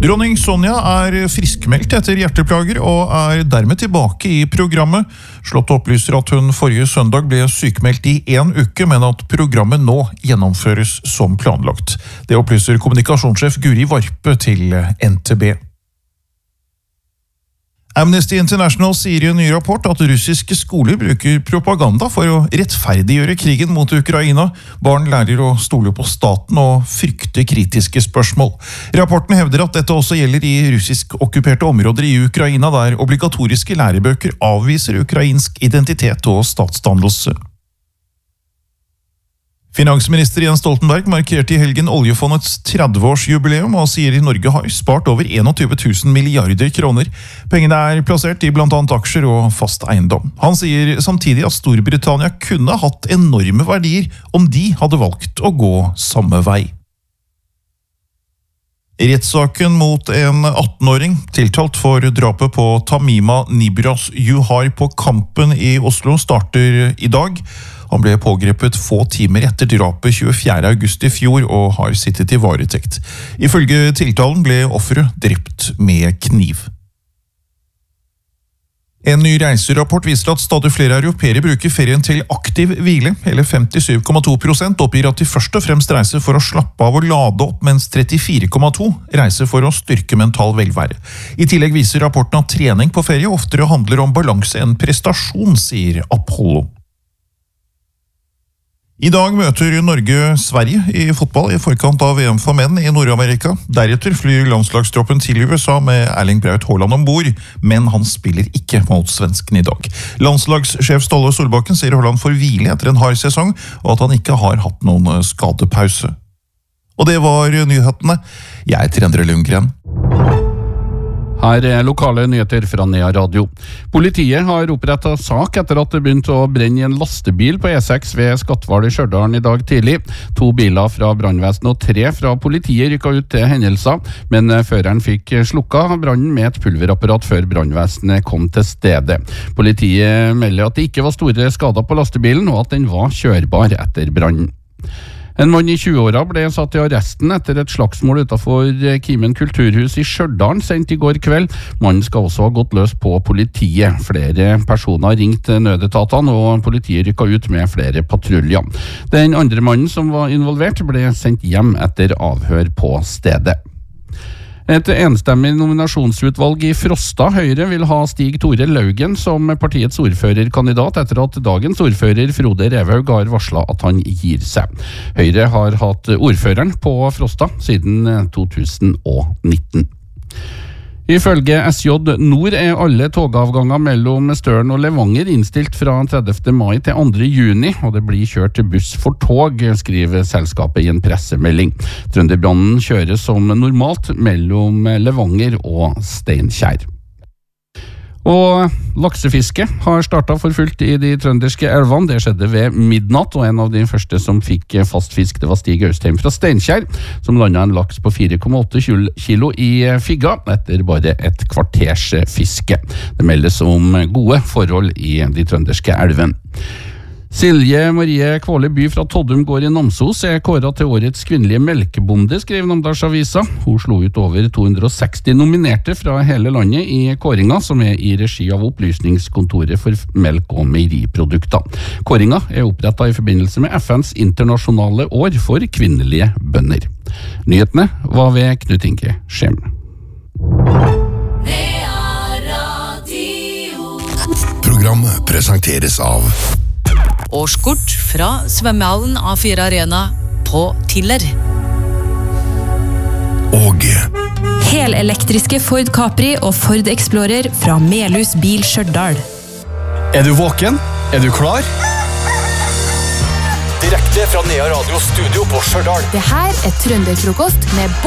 Dronning Sonja friskmeldt etter hjerteplager og dermed tilbake i programmet. Slottet opplyser at hun forrige søndag ble sykmeldt i 1 uke, men at programmet nå gjennomføres som planlagt. Det opplyser kommunikasjonssjef Guri Varpe til NTB. Amnesty International sier i en ny rapport at russiske skoler bruker propaganda for å rettferdiggjøre krigen mot Ukraina. Barn lærer å stole på staten og frykte kritiske spørsmål. Rapporten hevder at dette også gjelder i russisk okkuperte områder i Ukraina, der obligatoriske lærebøker avviser ukrainsk identitet og statsdannelse. Finansminister Jens Stoltenberg markerte i helgen oljefondets 30-årsjubileum og sier at Norge har spart over 21 000 milliarder kroner. Pengene plassert i blant annet aksjer og fast eiendom. Han sier samtidig at Storbritannia kunne hatt enorme verdier om de hadde valgt å gå samme vei. Rettssaken mot en 18-åring, tiltalt for drapet på Tamima Nibras Juhar på Kampen i Oslo, starter i dag. Han ble pågrepet få timer etter drapet 24. august i fjor og har sittet i varetekt. Ifølge tiltalen ble offeret drept med kniv. En ny reiserapport viser at stadig flere europeere bruker ferien til aktiv hvile. Hele 57,2% oppgir at de først og fremst reiser for å slappe av og lade opp, mens 34,2% reiser for å styrke mental velvære. I tillegg viser rapporten at trening på ferie oftere handler om balanse enn prestasjon, sier Apollo. I dag møter Norge Sverige i fotball i forkant av VM for menn i Nord-Amerika. Deretter flyr landslagstroppen til USA med Erling Braut Haaland ombord, men han spiller ikke mot svensken i dag. Landslagssjef Ståle Solbakken sier Haaland får hvile etter en hard sesong, og at han ikke har hatt noen skadepause. Og det var nyhetene. Jeg heter Endre Lundgren. Her lokale nyheter fra Nea Radio. Politiet har opprettet sak etter at det begynte å brenne i en lastebil på E6 ved Skatval i Stjørdal i dag tidlig. 2 biler fra brannvesenet og 3 fra politiet rykket ut til hendelser, men føreren fikk slukket brannen med et pulverapparat før brannvesenet kom til stedet. Politiet melder at det ikke var store skader på lastebilen, og at den var kjørbar etter brannen. En mann i 20-åra ble satt i arresten etter et slagsmål utenfor Kimen kulturhus i Stjørdal sent i går kveld. Mannen skal også ha gått løs på politiet. Flere personer ringte nødetatene, og politiet rykket ut med flere patruljer. Den andre mannen som var involvert ble sendt hjem etter avhør på stedet. Et enstemmig nominasjonsutvalg i Frosta Høyre vil ha Stig Tore Laugen som partiets ordførerkandidat etter at dagens ordfører Frode Revhaug har varslet at han gir seg. Høyre har hatt ordføreren på Frosta siden 2019. Ifølge SJ Nord alle togavganger mellom Støren og Levanger innstilt fra 30. mai til 2. juni, og det blir kjørt buss for tog, skriver selskapet i en pressemelding. Trønderbanen kjører som normalt mellom Levanger og Steinkjer. Og laksefiske har startet for fullt i de trønderske elvene. Det skjedde ved midnatt, og en av de første som fikk fast fisk, det var Stig Austheim fra Steinkjer, som landet en laks på 4,8 kilo i Figga etter bare et kvarters fiske. Det meldes om gode forhold i de trønderske elvene. Silje Marie Kvåle By fra Toddum gård i Namsos kåret til årets kvinnelige melkebonde, skriver Namdalsavisa. Hun slo ut over 260 nominerte fra hele landet i kåringa, som i regi av Opplysningskontoret for melk- og meieriprodukter. Kåringa opprettet i forbindelse med FNs internasjonale år for kvinnelige bønder. Nyhetene var ved Knut Inge Skjem. Programmet presenteres av Årskort fra svømmehallen A4 Arena på Tiller. Og helelektriske Ford Capri og Ford Explorer fra Melhus Bil Stjørdal. Du våken? Du klar? Direkte fra Nea Radio studio på Stjørdal. Det her Trønderfrokost med